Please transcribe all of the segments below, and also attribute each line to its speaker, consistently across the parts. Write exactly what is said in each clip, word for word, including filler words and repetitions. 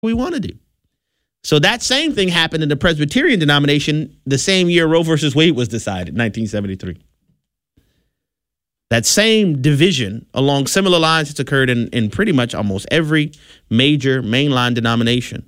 Speaker 1: we want to do. So that same thing happened in the Presbyterian denomination the same year Roe versus Wade was decided, nineteen seventy-three. That same division along similar lines has occurred in, in pretty much almost every major mainline denomination,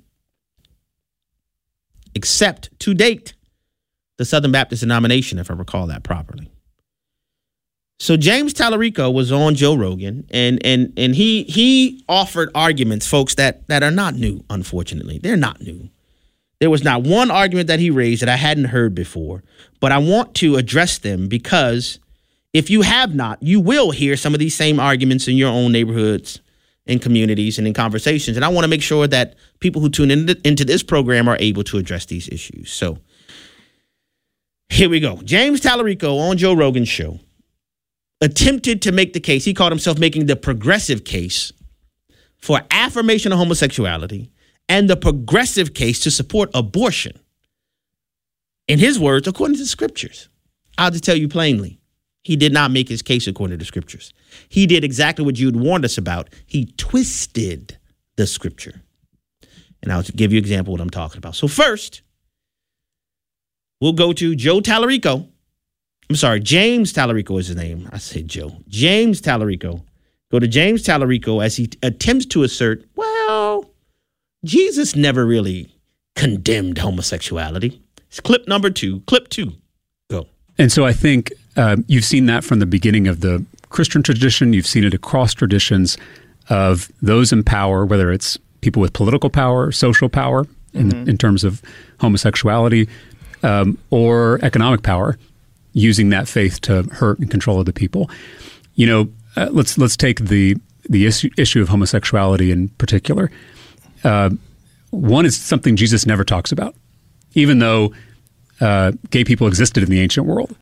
Speaker 1: except to date, the Southern Baptist denomination, if I recall that properly. So James Tallarico was on Joe Rogan, and and and he he offered arguments, folks, that that are not new, unfortunately. They're not new. There was not one argument that he raised that I hadn't heard before, but I want to address them because if you have not, you will hear some of these same arguments in your own neighborhoods, in communities, and in conversations. And I want to make sure that people who tune in into this program are able to address these issues. So here we go. James Tallarico on Joe Rogan's show attempted to make the case. He called himself making the progressive case for affirmation of homosexuality and the progressive case to support abortion. In his words, according to the scriptures. I'll just tell you plainly, he did not make his case according to the scriptures. He did exactly what Jude warned us about. He twisted the scripture. And I'll give you an example of what I'm talking about. So first, we'll go to Joe Tallarico. I'm sorry, James Tallarico is his name. I said Joe. James Tallarico. Go to James Tallarico as he attempts to assert, well, Jesus never really condemned homosexuality. It's clip number two. Clip two. Go.
Speaker 2: And so I think uh, you've seen that from the beginning of the Christian tradition. You've seen it across traditions of those in power, whether it's people with political power, social power, in, mm-hmm. in terms of homosexuality, um, or economic power, using that faith to hurt and control other people. You know, uh, let's let's take the the issue, issue of homosexuality in particular. Uh, one is something Jesus never talks about, even though uh, gay people existed in the ancient world.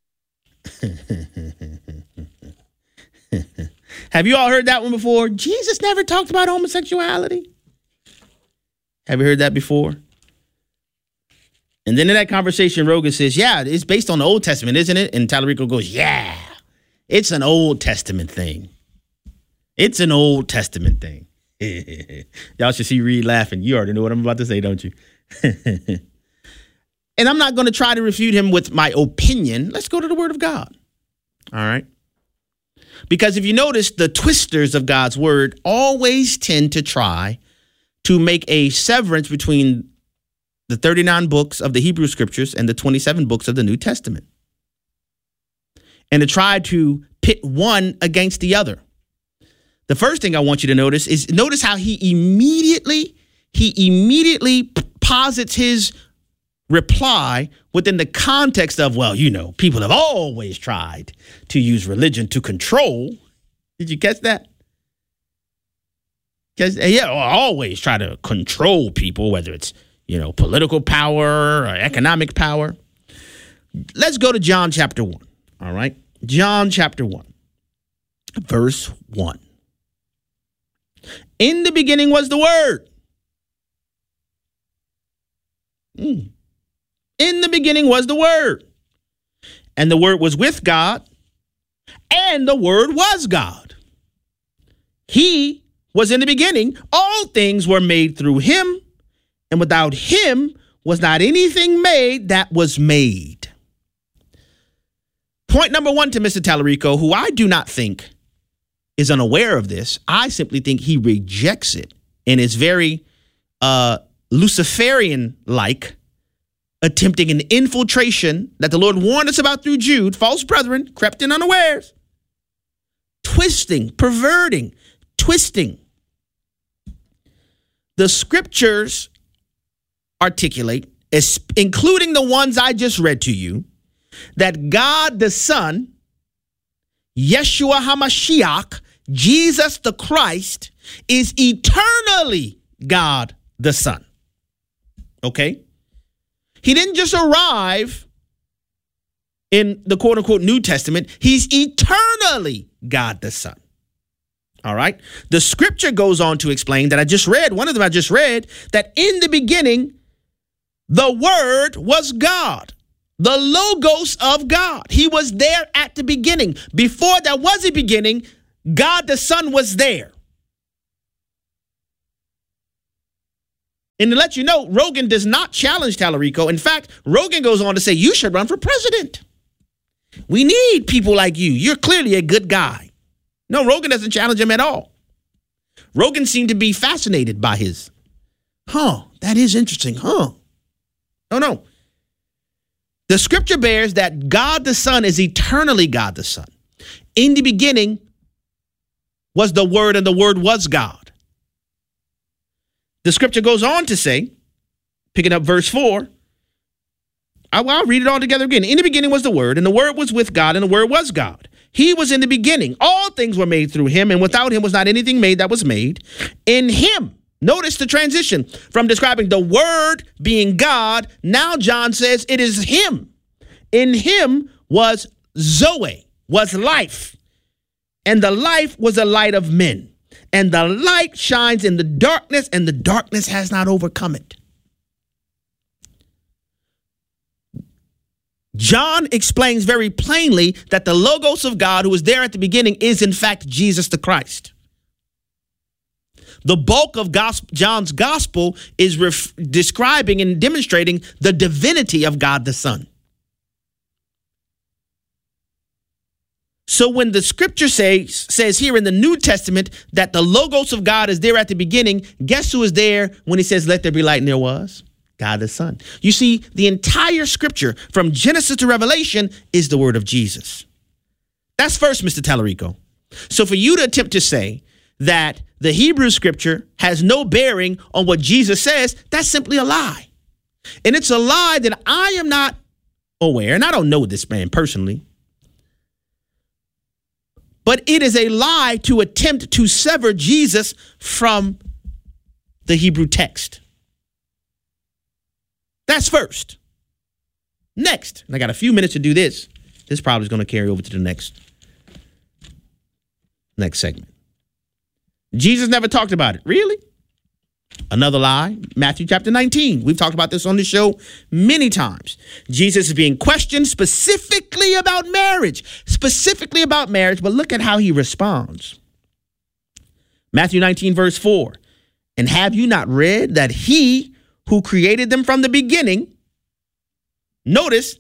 Speaker 1: Have you all heard that one before? Jesus never talked about homosexuality. Have you heard that before? And then in that conversation, Rogan says, yeah, it's based on the Old Testament, isn't it? And Tallarico goes, yeah, it's an Old Testament thing. It's an Old Testament thing. Y'all should see Reed laughing. You already know what I'm about to say, don't you? And I'm not going to try to refute him with my opinion. Let's go to the Word of God. All right. Because if you notice, the twisters of God's Word always tend to try to make a severance between the thirty-nine books of the Hebrew Scriptures and the twenty-seven books of the New Testament, and to try to pit one against the other. The first thing I want you to notice is notice how he immediately, he immediately posits his reply within the context of, well, you know, people have always tried to use religion to control. Did you catch that? Because, yeah, always try to control people, whether it's, you know, political power or economic power. Let's go to John chapter one. All right. John chapter one, verse one. In the beginning was the Word. Mm. In the beginning was the Word. And the Word was with God. And the Word was God. He was in the beginning. All things were made through him. And without him was not anything made that was made. Point number one to Mister Tallarico, who I do not think is unaware of this. I simply think he rejects it and is very uh, Luciferian-like, attempting an infiltration that the Lord warned us about through Jude. False brethren crept in unawares. Twisting, perverting, twisting. The scriptures articulate, including the ones I just read to you, that God the Son, Yeshua HaMashiach, Jesus the Christ, is eternally God the Son. Okay? He didn't just arrive in the quote-unquote New Testament. He's eternally God the Son. All right? The scripture goes on to explain that I just read, one of them I just read, that in the beginning, the Word was God, the Logos of God. He was there at the beginning. Before there was a beginning, God the Son was there. And to let you know, Rogan does not challenge Tallarico. In fact, Rogan goes on to say, you should run for president. We need people like you. You're clearly a good guy. No, Rogan doesn't challenge him at all. Rogan seemed to be fascinated by his, huh, that is interesting, huh? Oh, no. The scripture bears that God the Son is eternally God the Son. In the beginning was the Word, and the Word was God. The scripture goes on to say, picking up verse four, I'll, I'll read it all together again. In the beginning was the Word, and the Word was with God, and the Word was God. He was in the beginning. All things were made through him, and without him was not anything made that was made. In him, notice the transition from describing the Word being God. Now John says it is him. In him was Zoe, was life, and the life was the light of men. And the light shines in the darkness, and the darkness has not overcome it. John explains very plainly that the Logos of God, who was there at the beginning, is in fact Jesus the Christ. The bulk of gospel, John's gospel is ref- describing and demonstrating the divinity of God the Son. So when the scripture say, says here in the New Testament that the Logos of God is there at the beginning, guess who is there when he says, let there be light, and there was? God the Son. You see, the entire scripture from Genesis to Revelation is the word of Jesus. That's first, Mister Tallarico. So for you to attempt to say that the Hebrew scripture has no bearing on what Jesus says, that's simply a lie. And it's a lie that I am not aware, and I don't know this man personally, but it is a lie to attempt to sever Jesus from the Hebrew text. That's first. Next, and I got a few minutes to do this. This probably is going to carry over to the next, next segment. Jesus never talked about it. Really? Another lie, Matthew chapter nineteen. We've talked about this on the show many times. Jesus is being questioned specifically about marriage, specifically about marriage, but look at how he responds. Matthew nineteen, verse four. And have you not read that he who created them from the beginning, notice,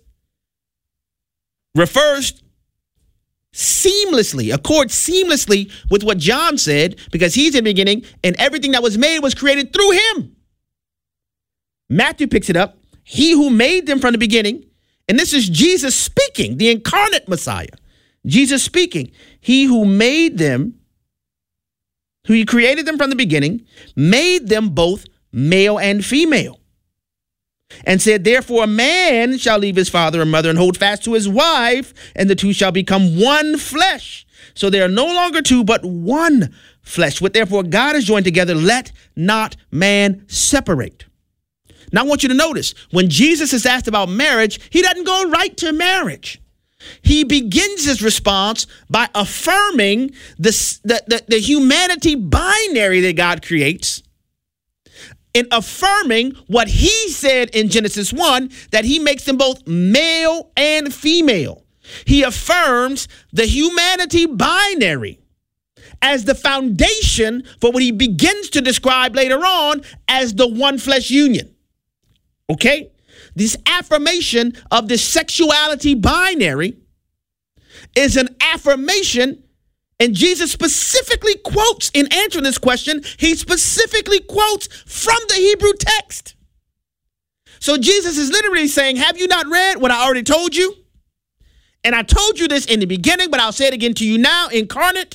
Speaker 1: refers seamlessly, accords seamlessly with what John said, because he's in the beginning and everything that was made was created through him. Matthew picks it up. He who made them from the beginning, and this is Jesus speaking, the incarnate Messiah. Jesus speaking. He who made them, who he created them from the beginning, made them both male and female. And said, therefore, a man shall leave his father and mother and hold fast to his wife, and the two shall become one flesh. So they are no longer two, but one flesh. What therefore God has joined together, let not man separate. Now I want you to notice, when Jesus is asked about marriage, he doesn't go right to marriage. He begins his response by affirming the, the, the, the humanity binary that God creates, in affirming what he said in Genesis one, that he makes them both male and female. He affirms the humanity binary as the foundation for what he begins to describe later on as the one flesh union. Okay? This affirmation of the sexuality binary is an affirmation. And Jesus specifically quotes, in answering this question, he specifically quotes from the Hebrew text. So Jesus is literally saying, have you not read what I already told you? And I told you this in the beginning, but I'll say it again to you now, incarnate,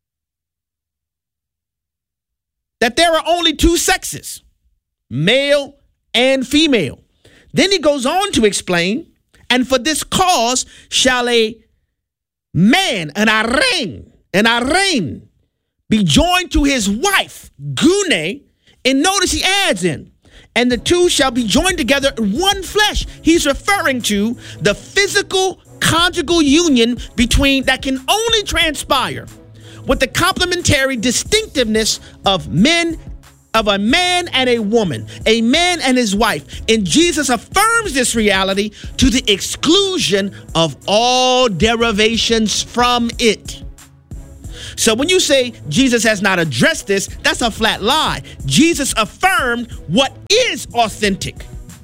Speaker 1: that there are only two sexes, male and female. Then he goes on to explain, and for this cause shall a man, an areng, an areng, be joined to his wife, gune, and notice he adds in, and the two shall be joined together in one flesh. He's referring to the physical conjugal union between that can only transpire with the complementary distinctiveness of men, of a man and a woman, a man and his wife. And Jesus affirms this reality to the exclusion of all derivations from it. So when you say Jesus has not addressed this, that's a flat lie. Jesus affirmed what is authentic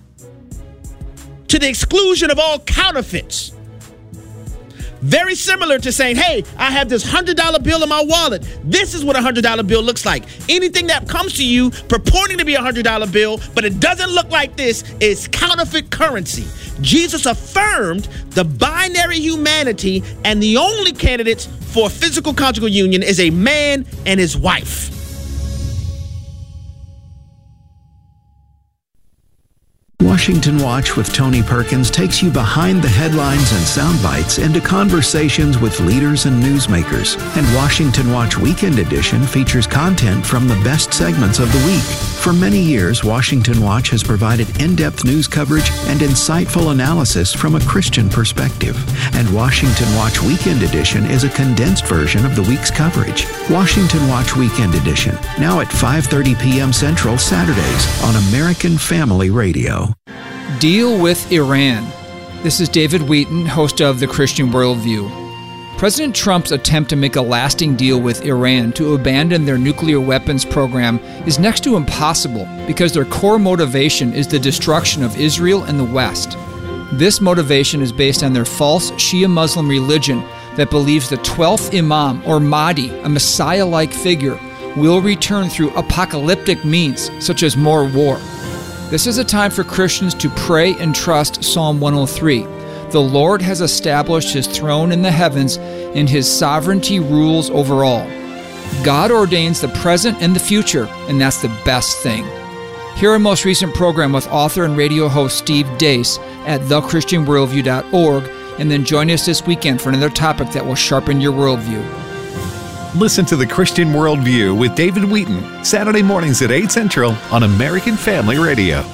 Speaker 1: to the exclusion of all counterfeits. Very similar to saying, hey, I have this one hundred dollar bill in my wallet. This is what a one hundred dollar bill looks like. Anything that comes to you purporting to be a one hundred dollar bill, but it doesn't look like this, is counterfeit currency. Jesus affirmed the binary humanity, and the only candidates for physical conjugal union is a man and his wife.
Speaker 3: Washington Watch with Tony Perkins takes you behind the headlines and sound bites into conversations with leaders and newsmakers. And Washington Watch Weekend Edition features content from the best segments of the week. For many years, Washington Watch has provided in-depth news coverage and insightful analysis from a Christian perspective. And Washington Watch Weekend Edition is a condensed version of the week's coverage. Washington Watch Weekend Edition, now at five thirty p.m. Central Saturdays on American Family Radio.
Speaker 4: Deal with Iran. This is David Wheaton, host of The Christian Worldview. President Trump's attempt to make a lasting deal with Iran to abandon their nuclear weapons program is next to impossible because their core motivation is the destruction of Israel and the West. This motivation is based on their false Shia Muslim religion that believes the twelfth Imam, or Mahdi, a Messiah-like figure, will return through apocalyptic means, such as more war. This is a time for Christians to pray and trust Psalm one oh three. The Lord has established his throne in the heavens, and his sovereignty rules over all. God ordains the present and the future, and that's the best thing. Hear our most recent program with author and radio host Steve Deace at the christian worldview dot org, and then join us this weekend for another topic that will sharpen your worldview.
Speaker 5: Listen to The Christian Worldview with David Wheaton, Saturday mornings at eight Central on American Family Radio.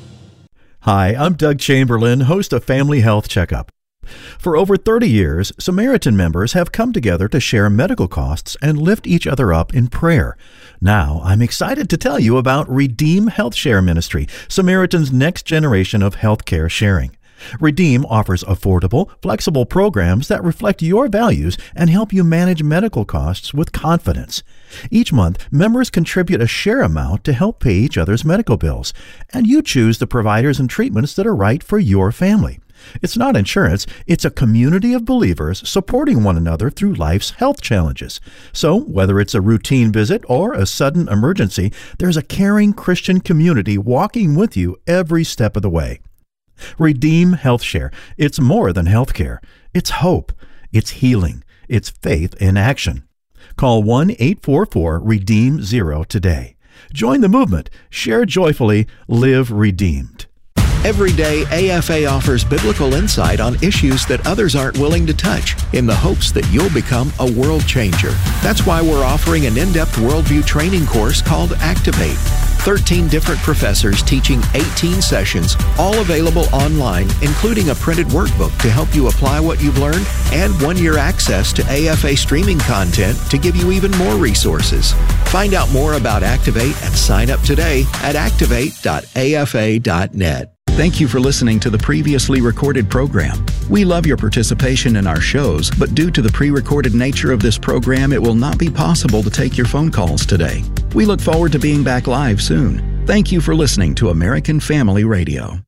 Speaker 6: Hi, I'm Doug Chamberlain, host of Family Health Checkup. For over thirty years, Samaritan members have come together to share medical costs and lift each other up in prayer. Now, I'm excited to tell you about Redeem Health Share Ministry, Samaritan's next generation of healthcare sharing. Redeem offers affordable, flexible programs that reflect your values and help you manage medical costs with confidence. Each month, members contribute a share amount to help pay each other's medical bills, and you choose the providers and treatments that are right for your family. It's not insurance, it's a community of believers supporting one another through life's health challenges. So, whether it's a routine visit or a sudden emergency, there's a caring Christian community walking with you every step of the way. Redeem Health Share. It's more than healthcare. It's hope. It's healing. It's faith in action. Call one eight four four REDEEM zero today. Join the movement. Share joyfully. Live redeemed.
Speaker 3: Every day, A F A offers biblical insight on issues that others aren't willing to touch in the hopes that you'll become a world changer. That's why we're offering an in-depth worldview training course called Activate. thirteen different professors teaching eighteen sessions, all available online, including a printed workbook to help you apply what you've learned and one-year access to A F A streaming content to give you even more resources. Find out more about Activate and sign up today at activate dot a f a dot net. Thank you for listening to the previously recorded program. We love your participation in our shows, but due to the pre-recorded nature of this program, it will not be possible to take your phone calls today. We look forward to being back live soon. Thank you for listening to American Family Radio.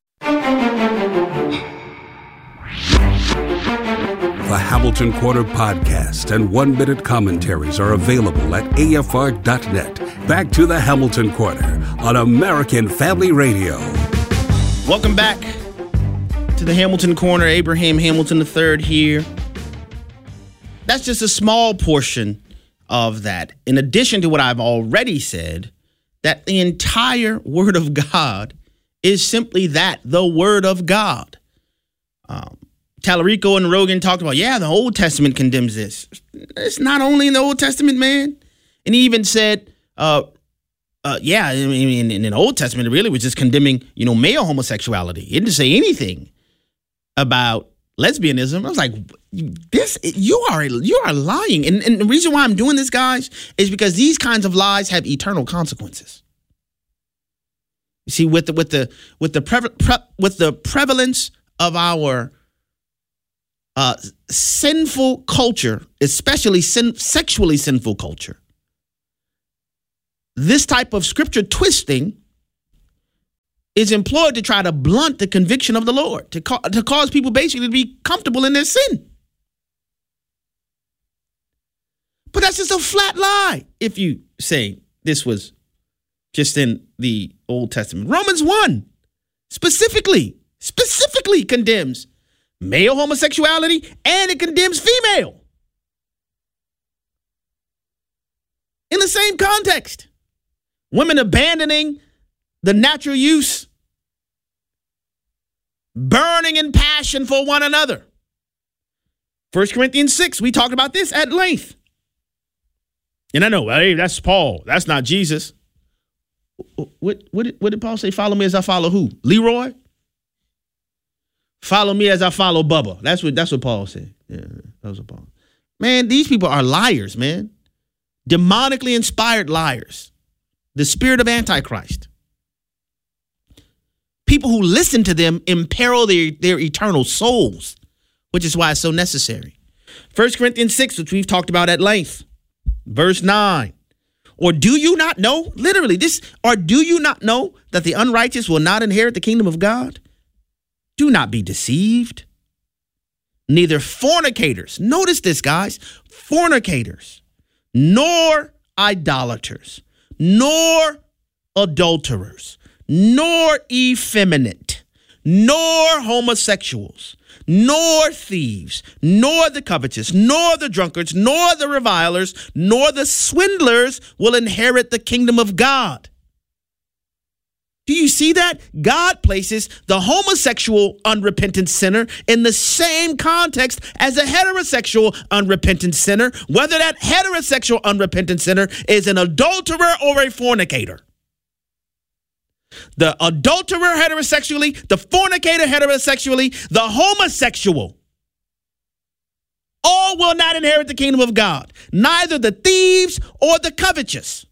Speaker 7: The Hamilton Corner podcast and one-minute commentaries are available at A F R dot net. Back to the Hamilton Corner on American Family Radio.
Speaker 1: Welcome back to the Hamilton Corner. Abraham Hamilton the third here. That's just a small portion of that. In addition to what I've already said, that the entire Word of God is simply that, the Word of God. Um, Tallarico and Rogan talked about, yeah, the Old Testament condemns this. It's not only in the Old Testament, man. And he even said, uh, Uh, yeah, I mean, in, in the Old Testament, it really was just condemning, you know, male homosexuality. It didn't say anything about lesbianism. I was like, this, you are, you are lying. And, and the reason why I'm doing this, guys, is because these kinds of lies have eternal consequences. You see, with the, with the, with the, pre- pre- with the prevalence of our uh, sinful culture, especially sin- sexually sinful culture, this type of scripture twisting is employed to try to blunt the conviction of the Lord, to, ca- to cause people basically to be comfortable in their sin. But that's just a flat lie if you say this was just in the Old Testament. Romans one specifically, specifically condemns male homosexuality, and it condemns female in the same context. Women abandoning the natural use, burning in passion for one another. First Corinthians six, we talked about this at length. And I know, hey, that's Paul. That's not Jesus. What, what, did, what did Paul say? Follow me as I follow who? Leroy? Follow me as I follow Bubba. That's what that's what Paul said. Yeah, that was what Paul. Man, these people are liars, man. Demonically inspired liars. The spirit of Antichrist. People who listen to them imperil their, their eternal souls, which is why it's so necessary. First Corinthians six, which we've talked about at length. Verse nine. Or do you not know, literally this, or do you not know that the unrighteous will not inherit the kingdom of God? Do not be deceived. Neither fornicators, notice this, guys, fornicators, nor idolaters, nor adulterers, nor effeminate, nor homosexuals, nor thieves, nor the covetous, nor the drunkards, nor the revilers, nor the swindlers will inherit the kingdom of God. Do you see that? God places the homosexual unrepentant sinner in the same context as a heterosexual unrepentant sinner, whether that heterosexual unrepentant sinner is an adulterer or a fornicator. The adulterer heterosexually, the fornicator heterosexually, the homosexual, all will not inherit the kingdom of God, neither the thieves or the covetous.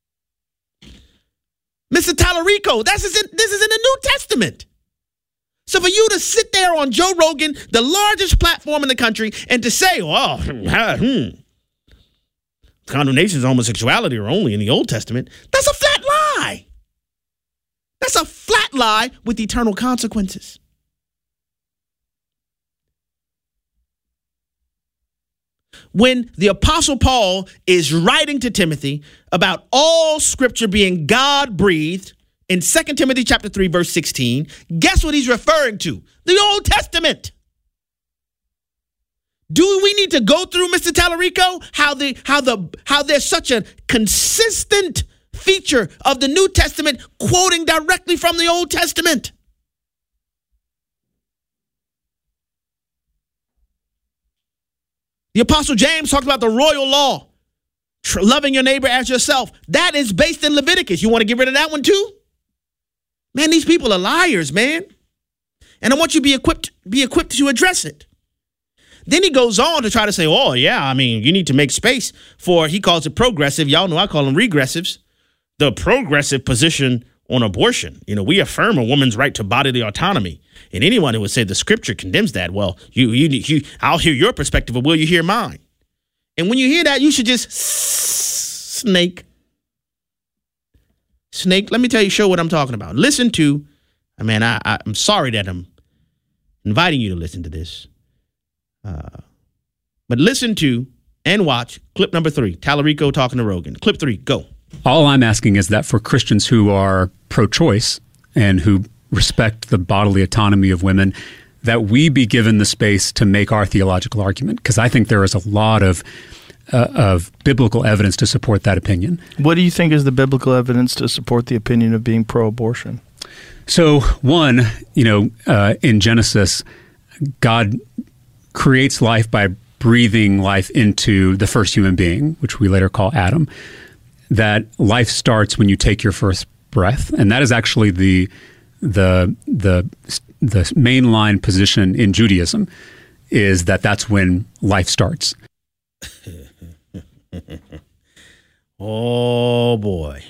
Speaker 1: Mister Tallarico, that's in, this is in the New Testament. So for you to sit there on Joe Rogan, the largest platform in the country, and to say, well, hmm, condemnations of homosexuality are only in the Old Testament, that's a flat lie. That's a flat lie with eternal consequences. When the Apostle Paul is writing to Timothy about all scripture being God-breathed in Second Timothy chapter three, verse sixteen, guess what he's referring to? The Old Testament. Do we need to go through, Mister Tallarico, how the how the how there's such a consistent feature of the New Testament quoting directly from the Old Testament? The Apostle James talked about the royal law, tr- loving your neighbor as yourself. That is based in Leviticus. You want to get rid of that one too? Man, these people are liars, man. And I want you to be equipped, be equipped to address it. Then he goes on to try to say, oh, yeah, I mean, you need to make space for, he calls it progressive. Y'all know I call them regressives. The progressive position on abortion. You know, we affirm a woman's right to bodily autonomy. And anyone who would say the scripture condemns that, well, you, you, you, I'll hear your perspective, but will you hear mine? And when you hear that, you should just snake. Snake, let me tell you, show what I'm talking about. Listen to, I mean, I, I, I'm sorry that I'm inviting you to listen to this. Uh, but listen to and watch clip number three, Tallarico talking to Rogan. Clip three, go.
Speaker 2: All I'm asking is that for Christians who are pro-choice and who respect the bodily autonomy of women, that we be given the space to make our theological argument, because I think there is a lot of uh, of biblical evidence to support that opinion.
Speaker 8: What do you think is the biblical evidence to support the opinion of being pro-abortion?
Speaker 2: So, one, you know, uh, in Genesis, God creates life by breathing life into the first human being, which we later call Adam. That life starts when you take your first breath, and that is actually the the the the mainline position in Judaism, is that that's when life starts.
Speaker 1: Oh boy,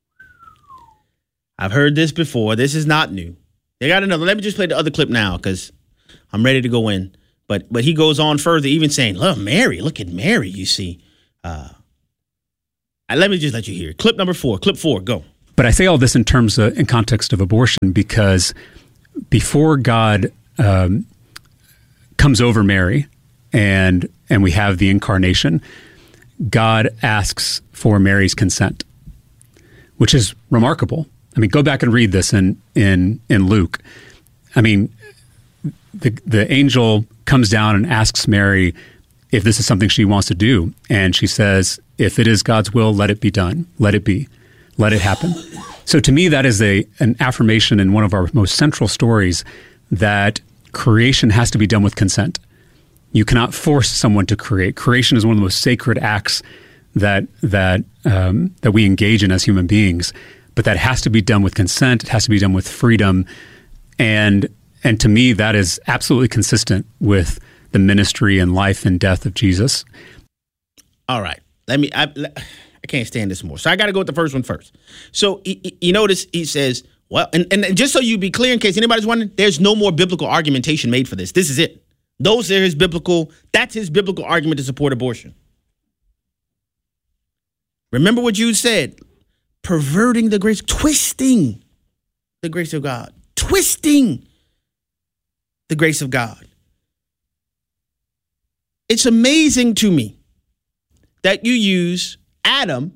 Speaker 1: I've heard this before. This is not new. They got another. Let me just play the other clip now because I'm ready to go in. But but he goes on further, even saying, look, Mary, look at Mary, you see. Uh, let me just let you hear. Clip number four. Clip four, go.
Speaker 2: But I say all this in terms of, in context of abortion, because before God um, comes over Mary and and we have the incarnation, God asks for Mary's consent, which is remarkable. I mean, go back and read this in in in Luke. I mean, the the angel comes down and asks Mary if this is something she wants to do, and she says, "If it is God's will, let it be done. Let it be. Let it happen." So to me, that is a an affirmation in one of our most central stories that creation has to be done with consent. You cannot force someone to create. Creation is one of the most sacred acts that that um, that we engage in as human beings. But that has to be done with consent. It has to be done with freedom, and and to me, that is absolutely consistent with the ministry and life and death of Jesus.
Speaker 1: All right, let me. I, I can't stand this more, so I got to go with the first one first. So you notice he says, "Well," and, and just so you be clear, in case anybody's wondering, there's no more biblical argumentation made for this. This is it. Those are his biblical. That's his biblical argument to support abortion. Remember what you said. Perverting the grace, twisting the grace of God, twisting the grace of God. It's amazing to me that you use Adam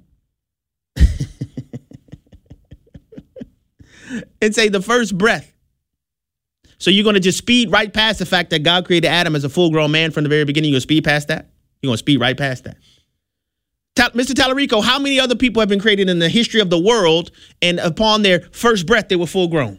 Speaker 1: and say the first breath. So you're going to just speed right past the fact that God created Adam as a full-grown man from the very beginning. You're going to speed past that? You're going to speed right past that. Mister Tallarico, how many other people have been created in the history of the world and upon their first breath, they were full grown?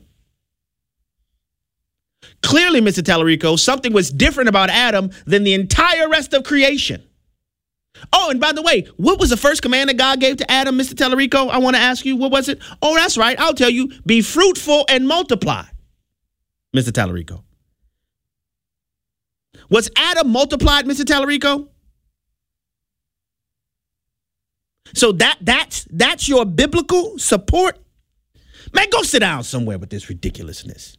Speaker 1: Clearly, Mister Tallarico, something was different about Adam than the entire rest of creation. Oh, and by the way, what was the first command that God gave to Adam, Mister Tallarico? I want to ask you, what was it? Oh, that's right. I'll tell you, be fruitful and multiply, Mister Tallarico. Was Adam multiplied, Mister Tallarico? So that that's that's your biblical support? Man, go sit down somewhere with this ridiculousness.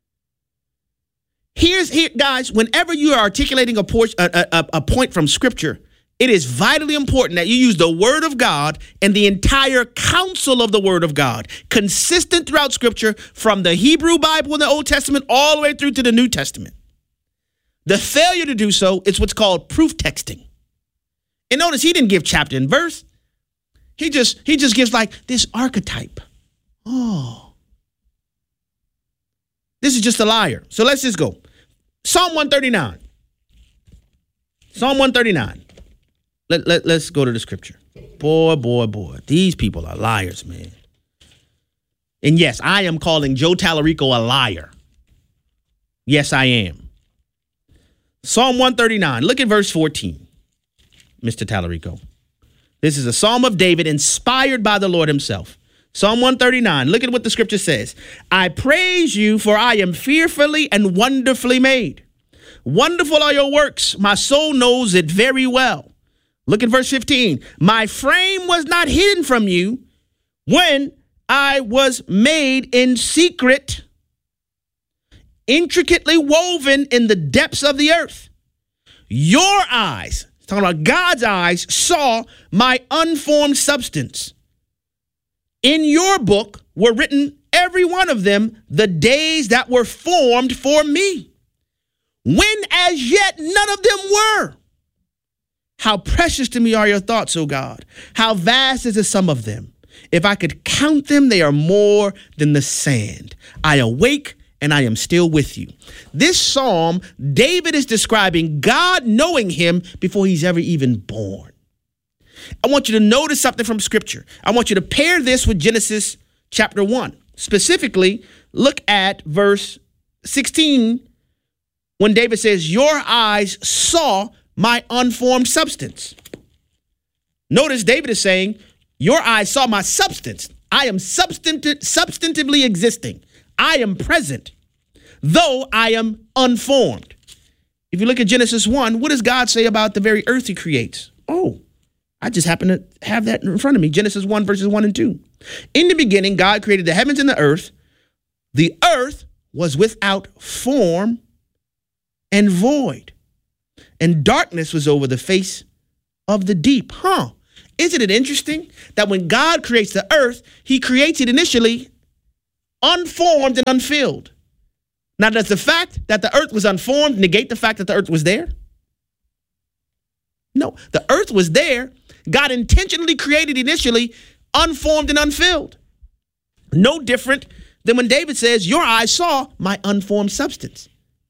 Speaker 1: Here's here, guys, whenever you are articulating a, por- a, a, a point from Scripture, it is vitally important that you use the Word of God and the entire counsel of the Word of God, consistent throughout Scripture, from the Hebrew Bible in the Old Testament all the way through to the New Testament. The failure to do so is what's called proof texting. And notice he didn't give chapter and verse. He just he just gives like this archetype. Oh. This is just a liar. So let's just go. Psalm one thirty-nine. Psalm one thirty-nine. Let, let, let's go to the scripture. Boy, boy, boy. These people are liars, man. And yes, I am calling Joe Tallarico a liar. Yes, I am. Psalm one thirty-nine. Look at verse fourteen, Mister Tallarico. This is a psalm of David inspired by the Lord himself. Psalm one thirty-nine. Look at what the scripture says. I praise you, for I am fearfully and wonderfully made. Wonderful are your works. My soul knows it very well. Look at verse fifteen. My frame was not hidden from you when I was made in secret, intricately woven in the depths of the earth. Your eyes, talking about God's eyes, saw my unformed substance. In your book were written, every one of them, the days that were formed for me, when as yet none of them were. How precious to me are your thoughts, O God. How vast is the sum of them. If I could count them, they are more than the sand. I awake and I am still with you. This psalm, David is describing God knowing him before he's ever even born. I want you to notice something from scripture. I want you to pair this with Genesis chapter one. Specifically, look at verse sixteen, when David says, your eyes saw my unformed substance. Notice David is saying, your eyes saw my substance. I am substantive, substantively existing. I am present, though I am unformed. If you look at Genesis one, what does God say about the very earth he creates? Oh, I just happen to have that in front of me. Genesis one, verses one and two. In the beginning, God created the heavens and the earth. The earth was without form and void. and darkness was over the face of the deep. Huh. Isn't it interesting that when God creates the earth, he creates it initially unformed and unfilled? Now, does the fact that the earth was unformed negate the fact that the earth was there? No, the earth was there. God intentionally created initially unformed and unfilled. No different than when David says, your eyes saw my unformed substance.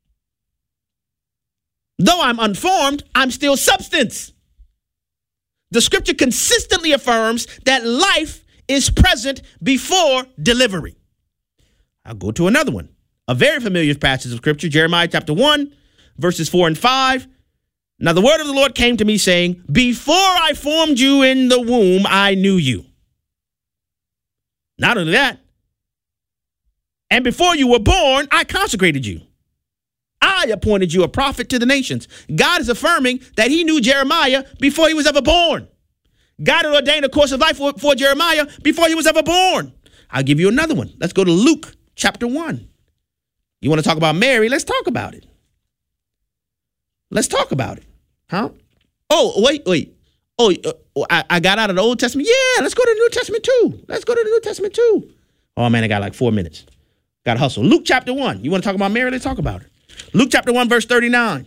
Speaker 1: Though I'm unformed, I'm still substance. The scripture consistently affirms that life is present before delivery. I'll go to another one. A very familiar passage of scripture, Jeremiah chapter one, verses four and five. Now the word of the Lord came to me saying, before I formed you in the womb, I knew you. Not only that, and before you were born, I consecrated you. I appointed you a prophet to the nations. God is affirming that he knew Jeremiah before he was ever born. God had ordained a course of life for, for Jeremiah before he was ever born. I'll give you another one. Let's go to Luke chapter one. You want to talk about Mary? Let's talk about it. Let's talk about it. Huh? Oh, wait, wait. Oh, uh, I, I got out of the Old Testament. Yeah, let's go to the New Testament too. Let's go to the New Testament too. Oh, man, I got like four minutes. Got to hustle. Luke chapter one. You want to talk about Mary? Let's talk about it. Luke chapter one, verse thirty-nine.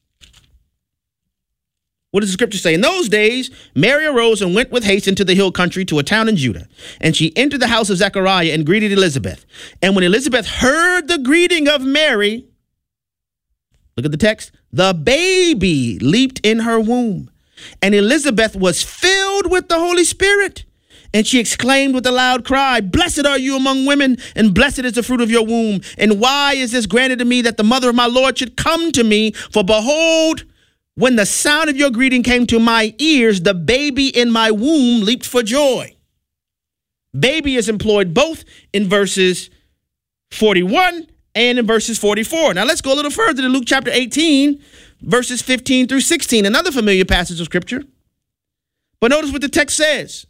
Speaker 1: What does the scripture say? In those days, Mary arose and went with haste into the hill country to a town in Judah. And she entered the house of Zechariah and greeted Elizabeth. And when Elizabeth heard the greeting of Mary, look at the text, the baby leaped in her womb. And Elizabeth was filled with the Holy Spirit. And she exclaimed with a loud cry, blessed are you among women, and blessed is the fruit of your womb. And why is this granted to me that the mother of my Lord should come to me? For behold, when the sound of your greeting came to my ears, the baby in my womb leaped for joy. Baby is employed both in verses forty-one and in verses forty-four. Now let's go a little further to Luke chapter eighteen, verses fifteen through sixteen, another familiar passage of scripture. But notice what the text says.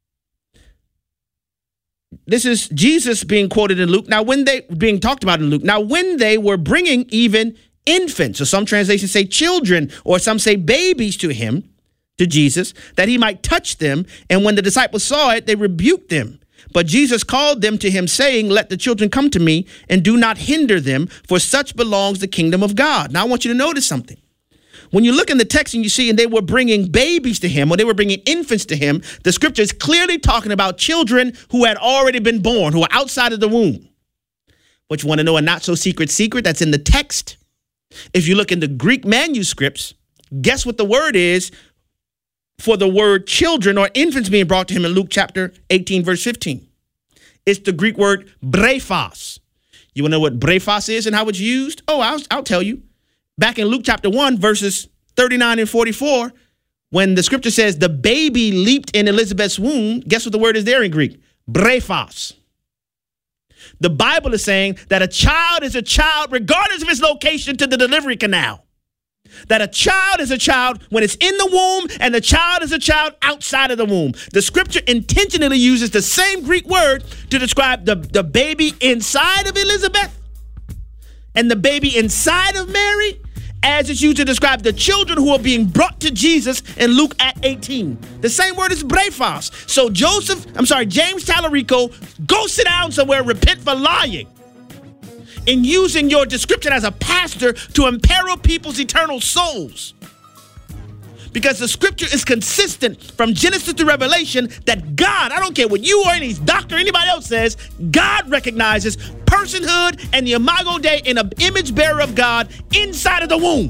Speaker 1: This is Jesus being quoted in Luke. Now, when they being talked about in Luke. Now, when they were bringing even infants, or some translations say children, or some say babies to him, to Jesus, that he might touch them. And when the disciples saw it, they rebuked them. But Jesus called them to him, saying, let the children come to me, and do not hinder them, for such belongs the kingdom of God. Now, I want you to notice something. When you look in the text and you see, and they were bringing babies to him, or they were bringing infants to him, the scripture is clearly talking about children who had already been born, who are outside of the womb. But you want to know a not so secret secret that's in the text? If you look in the Greek manuscripts, guess what the word is for the word children or infants being brought to him in Luke chapter eighteen, verse fifteen? It's the Greek word brephos. You want to know what brephos is and how it's used? Oh, I'll, I'll tell you. Back in Luke chapter one, verses thirty-nine and forty-four, when the scripture says the baby leaped in Elizabeth's womb, guess what the word is there in Greek? Brephos. The Bible is saying that a child is a child regardless of its location to the delivery canal. That a child is a child when it's in the womb, and the child is a child outside of the womb. The scripture intentionally uses the same Greek word to describe the, the baby inside of Elizabeth and the baby inside of Mary, as it's used to describe the children who are being brought to Jesus in Luke at eighteen. The same word is brephos. So Joseph, I'm sorry, James Tallarico, go sit down somewhere, repent for lying in using your description as a pastor to imperil people's eternal souls. Because the scripture is consistent from Genesis to Revelation that God, I don't care what you or any doctor or anybody else says, God recognizes personhood and the imago Dei in an image bearer of God inside of the womb.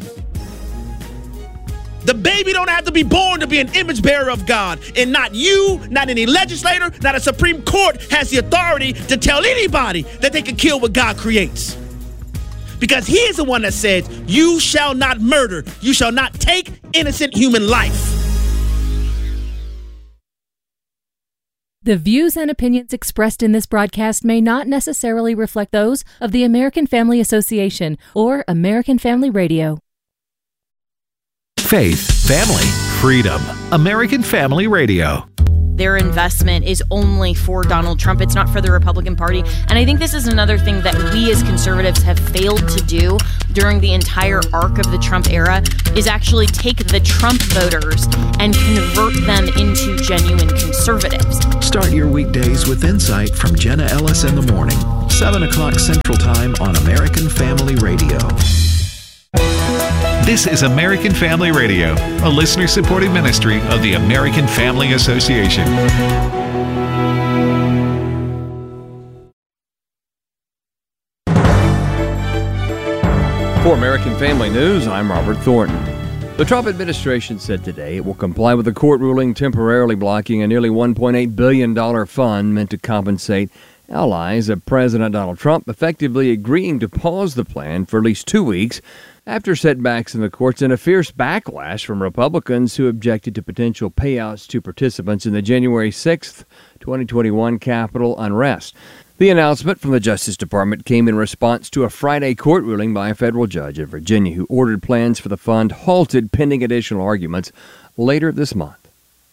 Speaker 1: The baby don't have to be born to be an image bearer of God. And not you, not any legislator, not a Supreme Court has the authority to tell anybody that they can kill what God creates. Because he is the one that said, you shall not murder. You shall not take innocent human life.
Speaker 9: The views and opinions expressed in this broadcast may not necessarily reflect those of the American Family Association or American Family Radio.
Speaker 5: Faith, family, freedom. American Family Radio.
Speaker 10: their investment is only for Donald Trump. It's not for the Republican Party. And I think this is another thing that we as conservatives have failed to do during the entire arc of the Trump era, is actually take the Trump voters and convert them into genuine conservatives.
Speaker 3: Start your weekdays with insight from Jenna Ellis in the morning, seven o'clock Central Time on American Family Radio.
Speaker 5: This is American Family Radio, a listener-supported ministry of the American Family Association.
Speaker 11: For American Family News, I'm Robert Thornton. The Trump administration said today it will comply with a court ruling temporarily blocking a nearly one point eight billion dollars fund meant to compensate allies of President Donald Trump, effectively agreeing to pause the plan for at least two weeks after setbacks in the courts and a fierce backlash from Republicans who objected to potential payouts to participants in the January sixth, twenty twenty-one Capitol unrest. The announcement from the Justice Department came in response to a Friday court ruling by a federal judge in Virginia who ordered plans for the fund halted pending additional arguments later this month.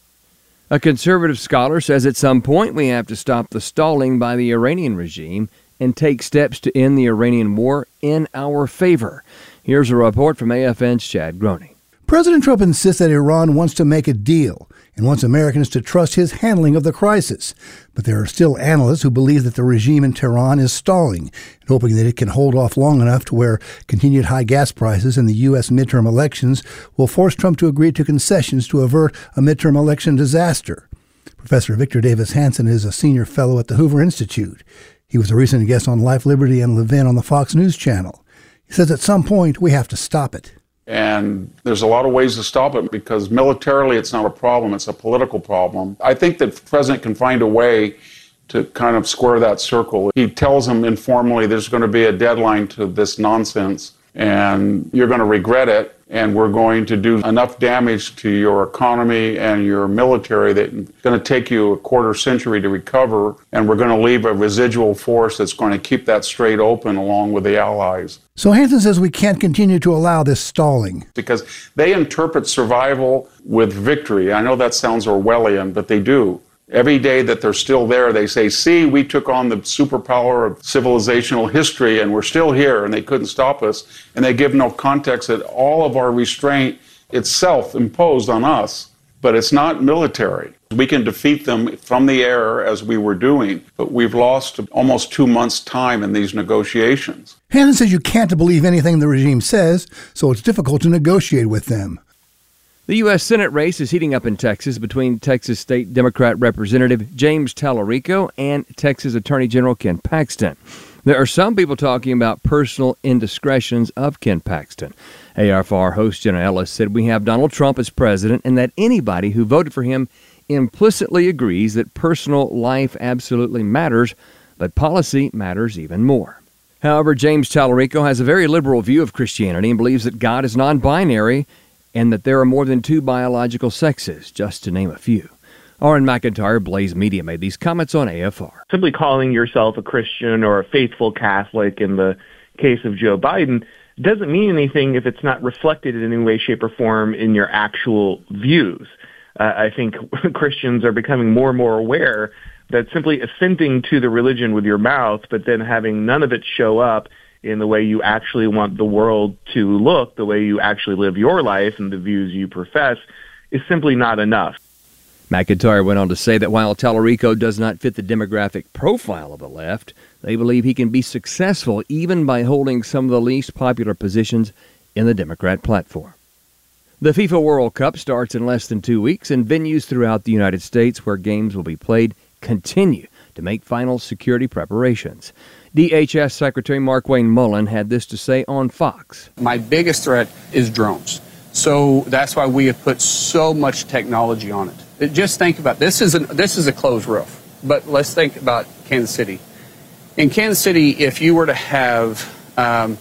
Speaker 11: A conservative scholar says at some point we have to stop the stalling by the Iranian regime and take steps to end the Iranian war in our favor. Here's a report from A F N's Chad Groening.
Speaker 12: President Trump insists that Iran wants to make a deal and wants Americans to trust his handling of the crisis. But there are still analysts who believe that the regime in Tehran is stalling and hoping that it can hold off long enough to where continued high gas prices and the U S midterm elections will force Trump to agree to concessions to avert a midterm election disaster. Professor Victor Davis Hanson is a senior fellow at the Hoover Institute. He was a recent guest on Life, Liberty, and Levin on the Fox News channel. He says at some point we have to stop it.
Speaker 13: And there's a lot of ways to stop it because militarily it's not a problem, it's a political problem. I think that the president can find a way to kind of square that circle. He tells them informally there's going to be a deadline to this nonsense and you're going to regret it, and we're going to do enough damage to your economy and your military that it's going to take you a quarter century to recover, and we're going to leave a residual force that's going to keep that strait open along with the allies.
Speaker 12: So Hanson says we can't continue to allow this stalling.
Speaker 13: Because they interpret survival with victory. I know that sounds Orwellian, but they do. Every day that they're still there, they say, see, we took on the superpower of civilizational history and we're still here and they couldn't stop us. And they give no context that all of our restraint it's self-imposed on us, but it's not military. We can defeat them from the air as we were doing, but we've lost almost two months' time in these negotiations.
Speaker 12: Hanson says you can't believe anything the regime says, so it's difficult to negotiate with them.
Speaker 11: The U S Senate race is heating up in Texas between Texas State Democrat Representative James Tallarico and Texas Attorney General Ken Paxton. There are some people talking about personal indiscretions of Ken Paxton. A R F R host Jenna Ellis said we have Donald Trump as president and that anybody who voted for him implicitly agrees that personal life absolutely matters, but policy matters even more. However, James Tallarico has a very liberal view of Christianity and believes that God is non-binary and that there are more than two biological sexes, just to name a few. Aaron McIntyre, Blaze Media, made these comments on A F R.
Speaker 14: Simply calling yourself a Christian or a faithful Catholic in the case of Joe Biden doesn't mean anything if it's not reflected in any way, shape, or form in your actual views. Uh, I think Christians are becoming more and more aware that simply assenting to the religion with your mouth, but then having none of it show up in the way you actually want the world to look, the way you actually live your life and the views you profess, is simply not enough.
Speaker 11: McIntyre went on to say that while Tallarico does not fit the demographic profile of the left, they believe he can be successful even by holding some of the least popular positions in the Democrat platform. The FIFA World Cup starts in less than two weeks, and venues throughout the United States where games will be played continue to make final security preparations. D H S Secretary Markwayne Mullin had this to say on Fox.
Speaker 15: My biggest threat is drones. So that's why we have put so much technology on it. Just think about this is a, this is a closed roof, but let's think about Kansas City. In Kansas City, if you were to have um,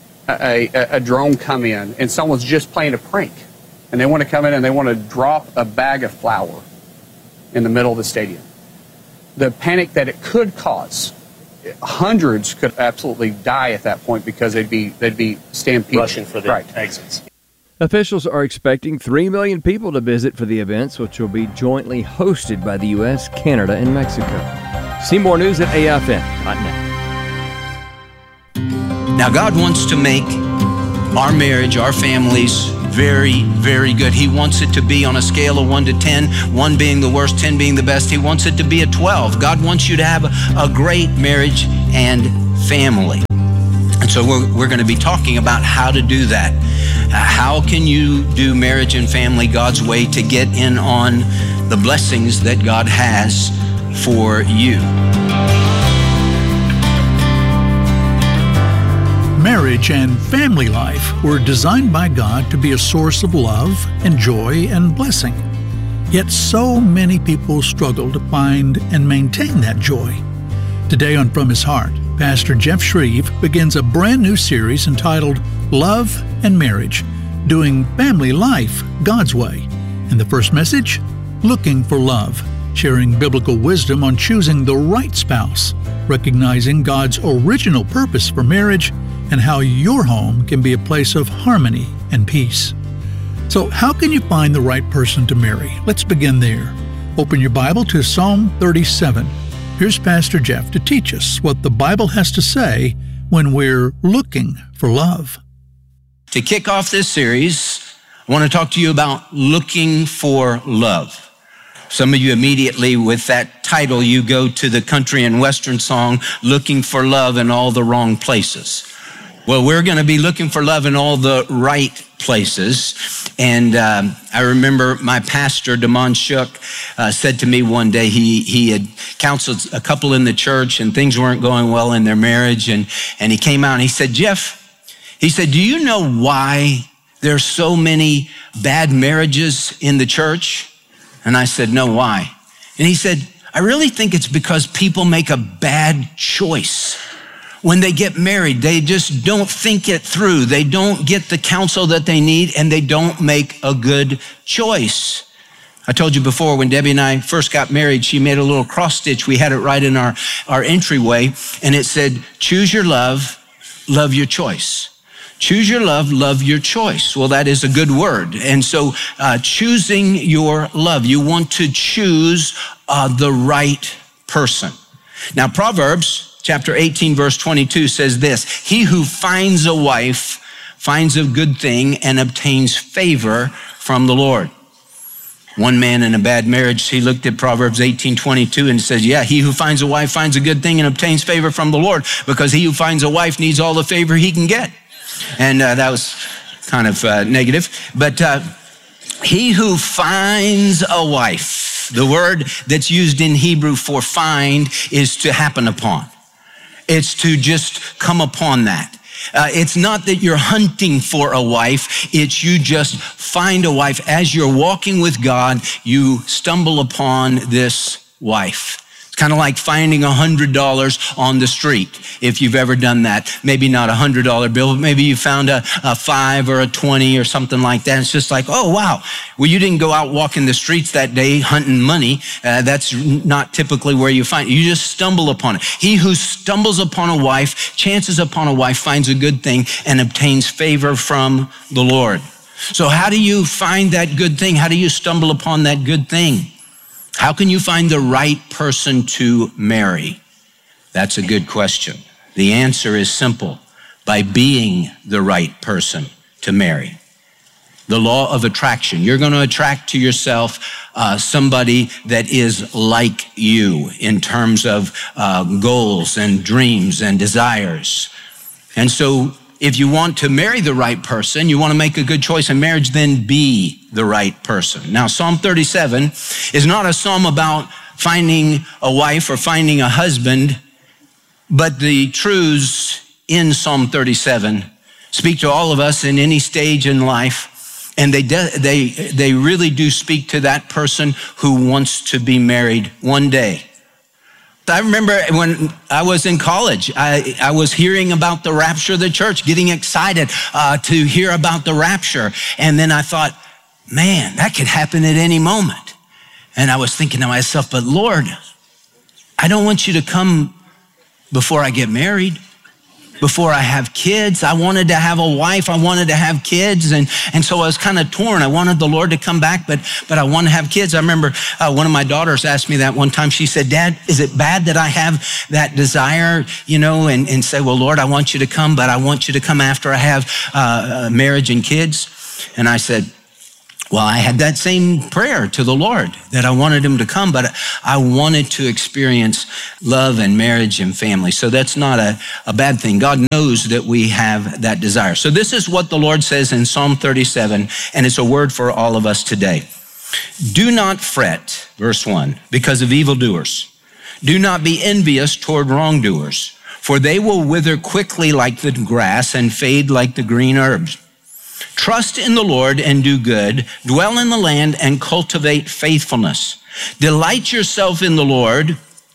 Speaker 15: a, a, a drone come in and someone's just playing a prank and they want to come in and they want to drop a bag of flour in the middle of the stadium, the panic that it could cause, hundreds could absolutely die at that point because they'd be they'd be stampeded.
Speaker 16: Rushing for the
Speaker 15: right.
Speaker 16: exits.
Speaker 11: Officials are expecting three million people to visit for the events, which will be jointly hosted by the U S, Canada, and Mexico. See more news at A F N dot net.
Speaker 16: Now, God wants to make our marriage, our families, very, very good. He wants it to be on a scale of one to ten, one being the worst, ten being the best. He wants it to be a twelve. God wants you to have a, a great marriage and family. And so we're, we're going to be talking about how to do that. Uh, how can you do marriage and family God's way to get in on the blessings that God has for you?
Speaker 17: Marriage and family life were designed by God to be a source of love and joy and blessing. Yet so many people struggle to find and maintain that joy. Today on From His Heart, Pastor Jeff Shreve begins a brand new series entitled Love and Marriage, Doing Family Life God's Way. And the first message, Looking for Love, sharing biblical wisdom on choosing the right spouse, recognizing God's original purpose for marriage, and how your home can be a place of harmony and peace. So how can you find the right person to marry? Let's begin there. Open your Bible to Psalm thirty-seven. Here's Pastor Jeff to teach us what the Bible has to say when we're looking for love.
Speaker 16: To kick off this series, I want to talk to you about looking for love. Some of you immediately with that title, you go to the country and western song, Looking for Love in All the Wrong Places. Well, we're going to be looking for love in all the right places. And um, I remember my pastor, Damon Shook, uh, said to me one day, he he had counseled a couple in the church and things weren't going well in their marriage. And, and he came out and he said, Jeff, he said, do you know why there's so many bad marriages in the church? And I said, no, why? And he said, I really think it's because people make a bad choice. When they get married, they just don't think it through. They don't get the counsel that they need, and they don't make a good choice. I told you before, when Debbie and I first got married, she made a little cross stitch. We had it right in our, our entryway, and it said, choose your love, love your choice. Choose your love, love your choice. Well, that is a good word. And so uh, choosing your love, you want to choose uh, the right person. Now, Proverbs chapter eighteen, verse twenty-two says this, he who finds a wife finds a good thing and obtains favor from the Lord. One man in a bad marriage, he looked at Proverbs eighteen twenty-two and says, yeah, he who finds a wife finds a good thing and obtains favor from the Lord, because he who finds a wife needs all the favor he can get. And uh, that was kind of uh, negative. But uh, he who finds a wife, the word that's used in Hebrew for find is to happen upon. It's to just come upon that. Uh, it's not that you're hunting for a wife. It's you just find a wife. As you're walking with God, you stumble upon this wife. It's kind of like finding a hundred dollars on the street. If you've ever done that, maybe not a hundred dollar bill, but maybe you found a, a five or a twenty or something like that. It's just like, oh, wow. Well, you didn't go out walking the streets that day hunting money. Uh, that's not typically where you find it. You just stumble upon it. He who stumbles upon a wife, chances upon a wife, finds a good thing and obtains favor from the Lord. So how do you find that good thing? How do you stumble upon that good thing? How can you find the right person to marry? That's a good question. The answer is simple, by being the right person to marry. The law of attraction. You're going to attract to yourself uh, somebody that is like you in terms of uh, goals and dreams and desires. And so if you want to marry the right person, you want to make a good choice in marriage, then be the right person. Now, Psalm thirty-seven is not a psalm about finding a wife or finding a husband, but the truths in Psalm thirty-seven speak to all of us in any stage in life, and they de- they they really do speak to that person who wants to be married one day. I remember when I was in college, I, I was hearing about the rapture of the church, getting excited uh, to hear about the rapture. And then I thought, man, that could happen at any moment. And I was thinking to myself, but Lord, I don't want you to come before I get married. before I have kids. I wanted to have a wife. I wanted to have kids. And, and so I was kind of torn. I wanted the Lord to come back, but, but I want to have kids. I remember uh, one of my daughters asked me that one time. She said, Dad, is it bad that I have that desire, you know, and, and say, well, Lord, I want you to come, but I want you to come after I have uh, marriage and kids? And I said, well, I had that same prayer to the Lord that I wanted him to come, but I wanted to experience love and marriage and family. So that's not a, a bad thing. God knows that we have that desire. So this is what the Lord says in Psalm thirty-seven, and it's a word for all of us today. Do not fret, verse one, because of evildoers. Do not be envious toward wrongdoers, for they will wither quickly like the grass and fade like the green herbs. Trust in the Lord and do good. Dwell in the land and cultivate faithfulness. Delight yourself in the Lord,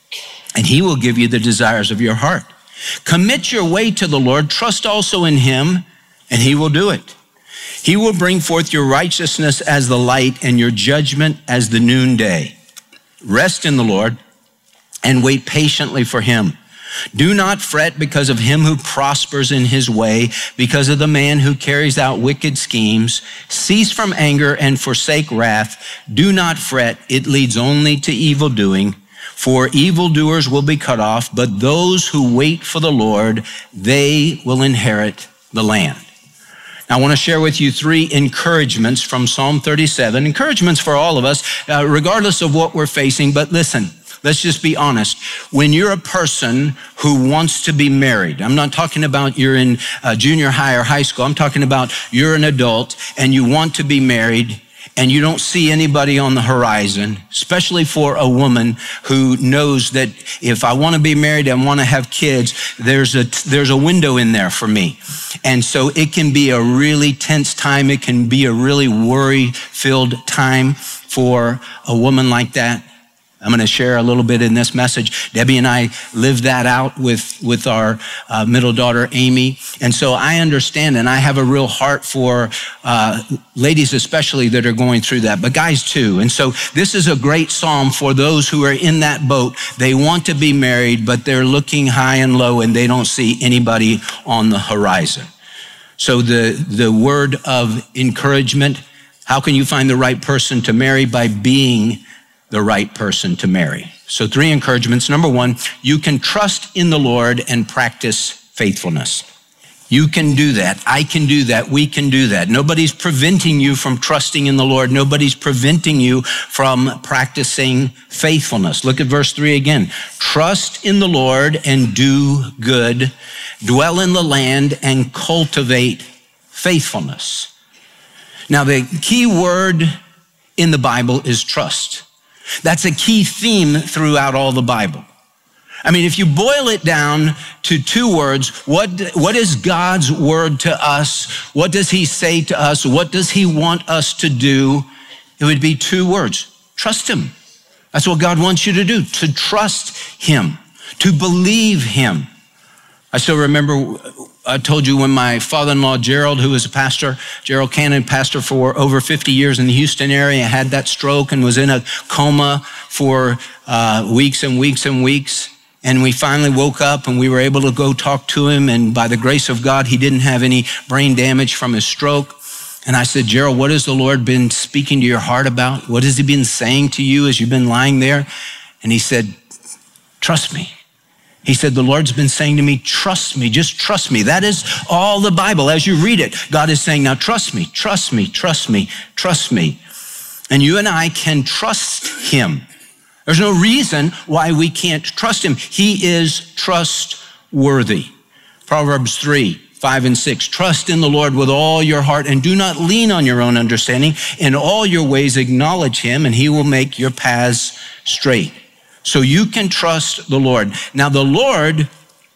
Speaker 16: and he will give you the desires of your heart. Commit your way to the Lord. Trust also in him, and he will do it. He will bring forth your righteousness as the light and your judgment as the noonday. Rest in the Lord and wait patiently for him. Do not fret because of him who prospers in his way, because of the man who carries out wicked schemes. Cease from anger and forsake wrath. Do not fret, it leads only to evil doing. For evildoers will be cut off, but those who wait for the Lord, they will inherit the land. Now, I want to share with you three encouragements from Psalm thirty-seven, encouragements for all of us, uh, regardless of what we're facing. But listen, let's just be honest. When you're a person who wants to be married, I'm not talking about you're in uh, junior high or high school. I'm talking about you're an adult and you want to be married and you don't see anybody on the horizon, especially for a woman who knows that if I want to be married and want to have kids, there's a, there's a window in there for me. And so it can be a really tense time. It can be a really worry-filled time for a woman like that. I'm going to share a little bit in this message. Debbie and I lived that out with, with our uh, middle daughter, Amy. And so I understand, and I have a real heart for uh, ladies especially that are going through that, but guys too. And so this is a great psalm for those who are in that boat. They want to be married, but they're looking high and low, and they don't see anybody on the horizon. So the, the word of encouragement, how can you find the right person to marry? By being the right person to marry. So three encouragements. Number one, you can trust in the Lord and practice faithfulness. You can do that. I can do that. We can do that. Nobody's preventing you from trusting in the Lord. Nobody's preventing you from practicing faithfulness. Look at verse three again. Trust in the Lord and do good. Dwell in the land and cultivate faithfulness. Now, the key word in the Bible is trust. That's a key theme throughout all the Bible. I mean, if you boil it down to two words, what, what is God's word to us? What does he say to us? What does he want us to do? It would be two words. Trust him. That's what God wants you to do, to trust him, to believe him. I still remember, I told you when my father-in-law, Gerald, who was a pastor, Gerald Cannon, pastor for over fifty years in the Houston area, had that stroke and was in a coma for uh, weeks and weeks and weeks. And we finally woke up and we were able to go talk to him. And by the grace of God, he didn't have any brain damage from his stroke. And I said, Gerald, what has the Lord been speaking to your heart about? What has he been saying to you as you've been lying there? And he said, trust me. He said, the Lord's been saying to me, trust me, just trust me. That is all the Bible. As you read it, God is saying, now trust me, trust me, trust me, trust me. And you and I can trust him. There's no reason why we can't trust him. He is trustworthy. Proverbs three, five and six, trust in the Lord with all your heart and do not lean on your own understanding. In all your ways acknowledge him and he will make your paths straight. So you can trust the Lord. Now, the Lord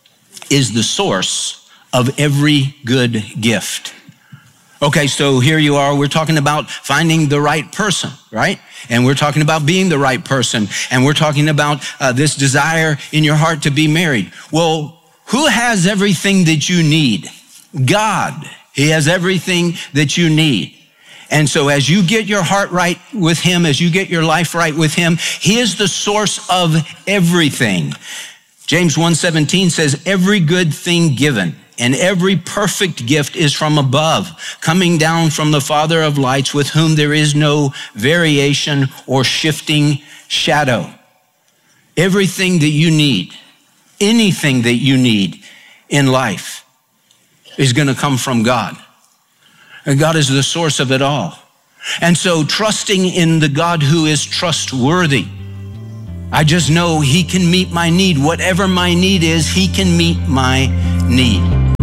Speaker 16: is the source of every good gift. Okay, so here you are. We're talking about finding the right person, right? And we're talking about being the right person. And we're talking about uh, this desire in your heart to be married. Well, who has everything that you need? God. He has everything that you need. And so as you get your heart right with him, as you get your life right with him, he is the source of everything. James one seventeen says, every good thing given and every perfect gift is from above, coming down from the Father of lights, with whom there is no variation or shifting shadow. Everything that you need, anything that you need in life is going to come from God. And God is the source of it all. And so trusting in the God who is trustworthy, I just know he can meet my need. Whatever my need is, he can meet my need.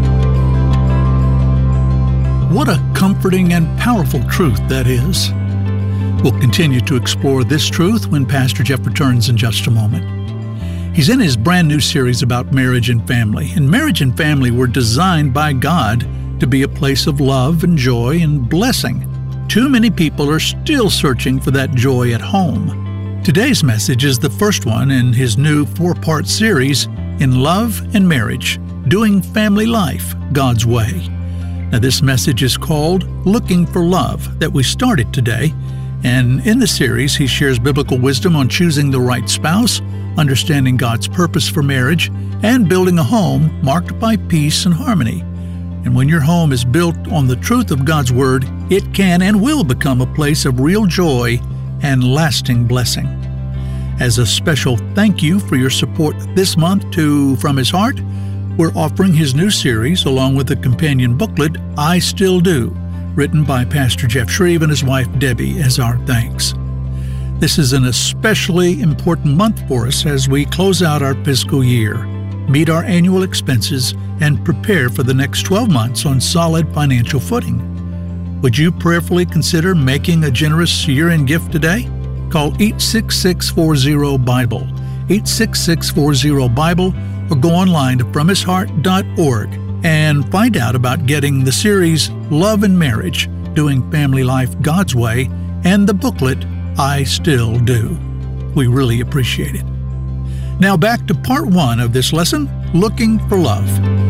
Speaker 17: What a comforting and powerful truth that is. We'll continue to explore this truth when Pastor Jeff returns in just a moment. He's in his brand new series about marriage and family. And marriage and family were designed by God to be a place of love and joy and blessing. Too many people are still searching for that joy at home. Today's message is the first one in his new four-part series, In Love and Marriage, Doing Family Life God's Way. Now, this message is called Looking for Love, that we started today. And in the series, he shares biblical wisdom on choosing the right spouse, understanding God's purpose for marriage, and building a home marked by peace and harmony. And when your home is built on the truth of God's Word, it can and will become a place of real joy and lasting blessing. As a special thank you for your support this month to From His Heart, we're offering his new series along with a companion booklet, I Still Do, written by Pastor Jeff Shreve and his wife Debbie as our thanks. This is an especially important month for us as we close out our fiscal year, meet our annual expenses, and prepare for the next twelve months on solid financial footing. Would you prayerfully consider making a generous year-end gift today? Call eight six six, four zero, BIBLE, eight six six, four zero, BIBLE, or go online to from his heart dot org and find out about getting the series Love and Marriage, Doing Family Life God's Way, and the booklet I Still Do. We really appreciate it. Now back to part one of this lesson, Looking for Love.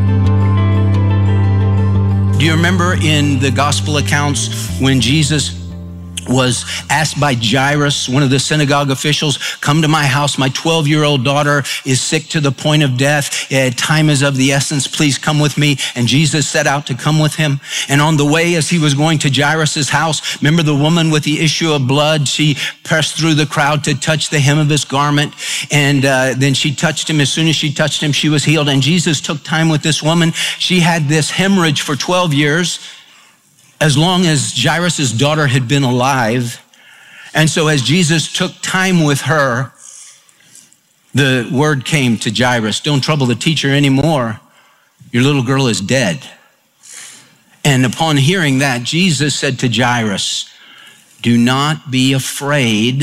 Speaker 16: Do you remember in the gospel accounts when Jesus was asked by Jairus, one of the synagogue officials, come to my house, my twelve-year-old daughter is sick to the point of death. Uh, time is of the essence, please come with me. And Jesus set out to come with him. And on the way, as he was going to Jairus' house, remember the woman with the issue of blood? She pressed through the crowd to touch the hem of his garment. And uh, then she touched him. As soon as she touched him, she was healed. And Jesus took time with this woman. She had this hemorrhage for twelve years. As long as Jairus' daughter had been alive. And so as Jesus took time with her, the word came to Jairus, don't trouble the teacher anymore. Your little girl is dead. And upon hearing that, Jesus said to Jairus, do not be afraid,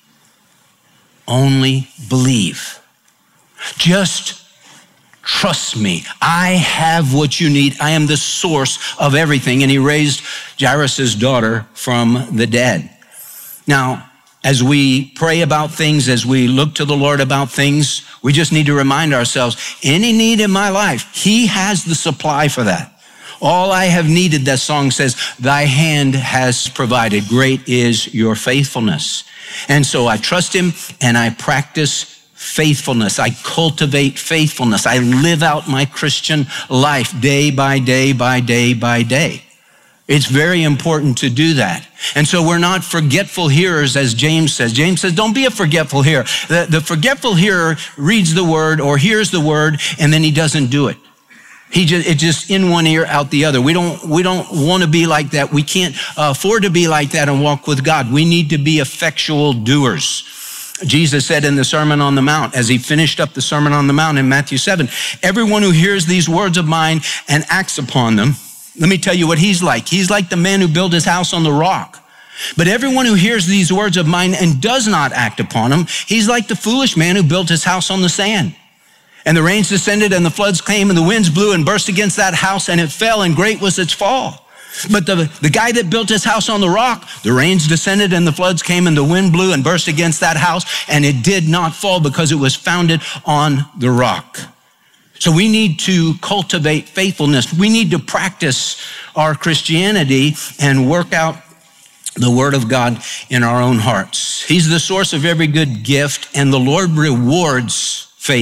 Speaker 16: only believe. Just trust me. I have what you need. I am the source of everything. And he raised Jairus' daughter from the dead. Now, as we pray about things, as we look to the Lord about things, we just need to remind ourselves, any need in my life, he has the supply for that. All I have needed, that song says, thy hand has provided. Great is your faithfulness. And so I trust him and I practice faithfulness. I cultivate faithfulness. I live out my Christian life day by day by day by day. It's very important to do that. And so we're not forgetful hearers, as James says. James says, don't be a forgetful hearer. The, the forgetful hearer reads the word or hears the word and then he doesn't do it. He just, it's just in one ear, out the other. We don't, we don't want to be like that. We can't afford to be like that and walk with God. We need to be effectual doers. Jesus said in the Sermon on the Mount, as he finished up the Sermon on the Mount in Matthew seven, everyone who hears these words of mine and acts upon them, let me tell you what he's like. He's like the man who built his house on the rock. But everyone who hears these words of mine and does not act upon them, he's like the foolish man who built his house on the sand. And the rains descended and the floods came and the winds blew and burst against that house and it fell and great was its fall. But the, the guy that built his house on the rock, the rains descended and the floods came and the wind blew and burst against that house and it did not fall because it was founded on the rock. So we need to cultivate faithfulness. We need to practice our Christianity and work out the word of God in our own hearts. He's the source of every good gift and the Lord rewards faith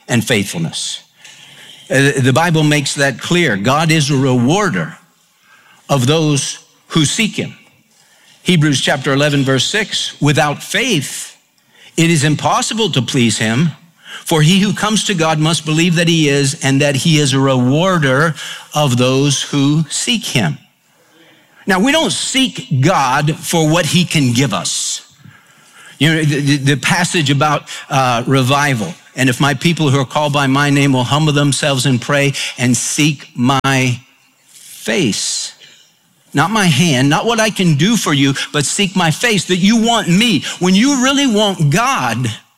Speaker 16: and faithfulness. Uh, the Bible makes that clear. God is a rewarder of those who seek him. Hebrews chapter eleven, verse six, without faith, it is impossible to please him, for he who comes to God must believe that he is, and that he is a rewarder of those who seek him. Now, we don't seek God for what he can give us. You know, the, the passage about uh, revival, and if my people who are called by my name will humble themselves and pray and seek my face. Not my hand, not what I can do for you, but seek my face, that you want me. When you really want God,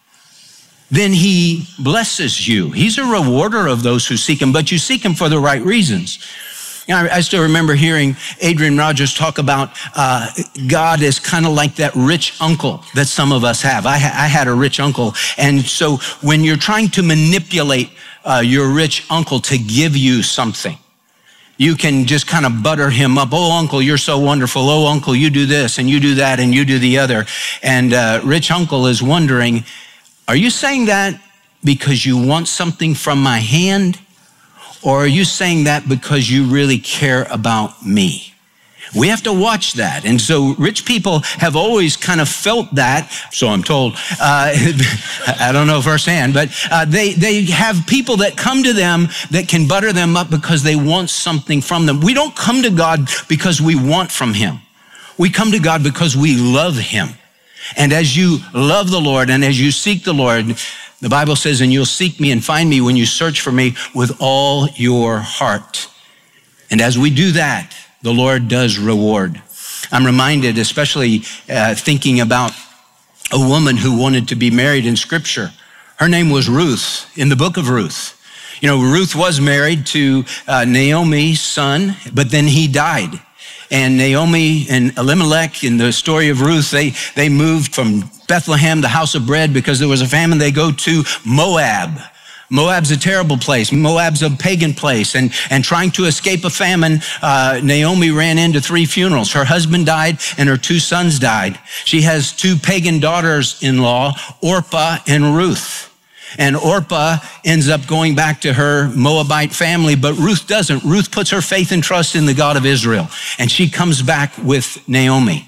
Speaker 16: then he blesses you. He's a rewarder of those who seek him, but you seek him for the right reasons. You know, I still remember hearing Adrian Rogers talk about uh, God as kind of like that rich uncle that some of us have. I, ha- I had a rich uncle. And so when you're trying to manipulate uh, your rich uncle to give you something, you can just kind of butter him up. Oh, uncle, you're so wonderful. Oh, uncle, you do this and you do that and you do the other. And uh, rich uncle is wondering, are you saying that because you want something from my hand? Or are you saying that because you really care about me? We have to watch that. And so rich people have always kind of felt that, so I'm told. Uh, I don't know firsthand, but uh, they, they have people that come to them that can butter them up because they want something from them. We don't come to God because we want from him. We come to God because we love him. And as you love the Lord and as you seek the Lord, the Bible says, and you'll seek me and find me when you search for me with all your heart. And as we do that, the Lord does reward. I'm reminded, especially uh, thinking about a woman who wanted to be married in Scripture. Her name was Ruth, in the book of Ruth. You know, Ruth was married to uh, Naomi's son, but then he died. And Naomi and Elimelech, in the story of Ruth, they, they moved from Bethlehem, the house of bread, because there was a famine. They go to Moab. Moab's a terrible place. Moab's a pagan place. And, and trying to escape a famine, uh, Naomi ran into three funerals. Her husband died and her two sons died. She has two pagan daughters-in-law, Orpah and Ruth. And Orpah ends up going back to her Moabite family, but Ruth doesn't. Ruth puts her faith and trust in the God of Israel, and she comes back with Naomi.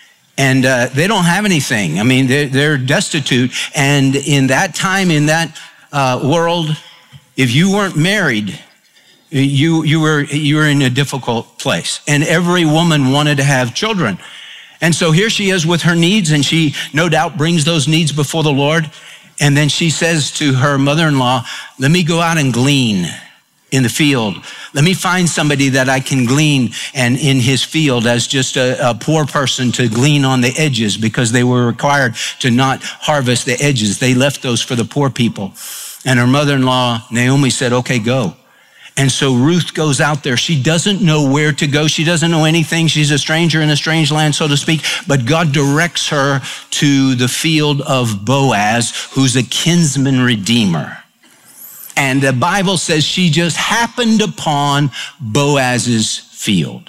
Speaker 16: And uh, they don't have anything. I mean, they're, they're destitute. And in that time, in that uh, world, if you weren't married, you, you, were, you were in a difficult place. And every woman wanted to have children. And so here she is with her needs, and she no doubt brings those needs before the Lord. And then she says to her mother-in-law, let me go out and glean in the field. Let me find somebody that I can glean and in his field as just a, a poor person to glean on the edges, because they were required to not harvest the edges. They left those for the poor people. And her mother-in-law, Naomi, said, okay, go. And so Ruth goes out there. She doesn't know where to go. She doesn't know anything. She's a stranger in a strange land, so to speak. But God directs her to the field of Boaz, who's a kinsman redeemer. And the Bible says she just happened upon Boaz's field.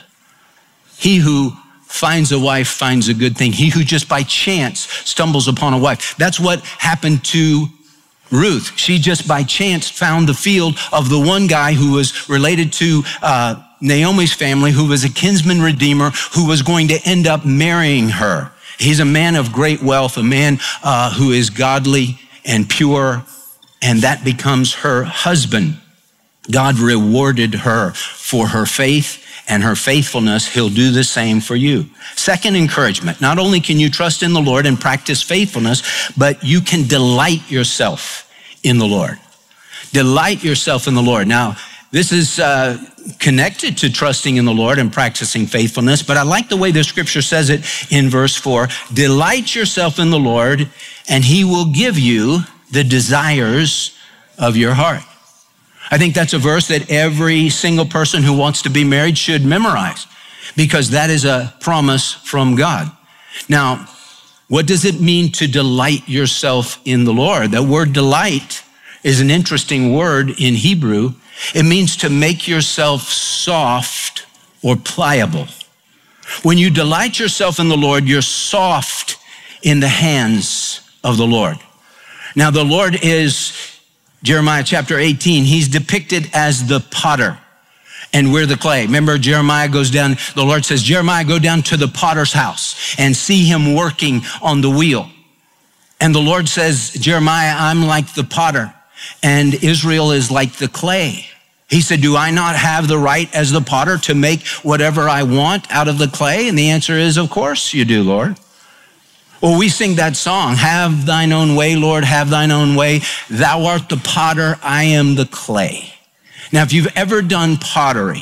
Speaker 16: He who finds a wife finds a good thing. He who just by chance stumbles upon a wife. That's what happened to Ruth. She just by chance found the field of the one guy who was related to uh, Naomi's family, who was a kinsman redeemer, who was going to end up marrying her. He's a man of great wealth, a man uh, who is godly and pure, and that becomes her husband. God rewarded her for her faith and her faithfulness. He'll do the same for you. Second encouragement, not only can you trust in the Lord and practice faithfulness, but you can delight yourself in the Lord. Delight yourself in the Lord. Now, this is uh, connected to trusting in the Lord and practicing faithfulness, but I like the way the scripture says it in verse four. Delight yourself in the Lord, and he will give you the desires of your heart. I think that's a verse that every single person who wants to be married should memorize, because that is a promise from God. Now, what does it mean to delight yourself in the Lord? That word delight is an interesting word in Hebrew. It means to make yourself soft or pliable. When you delight yourself in the Lord, you're soft in the hands of the Lord. Now, the Lord is Jeremiah chapter eighteen, he's depicted as the potter and we're the clay. Remember, Jeremiah goes down, the Lord says, Jeremiah, go down to the potter's house and see him working on the wheel. And the Lord says, Jeremiah, I'm like the potter and Israel is like the clay. He said, do I not have the right as the potter to make whatever I want out of the clay? And the answer is, of course you do, Lord. Well, we sing that song, have thine own way, Lord, have thine own way. Thou art the potter, I am the clay. Now, if you've ever done pottery,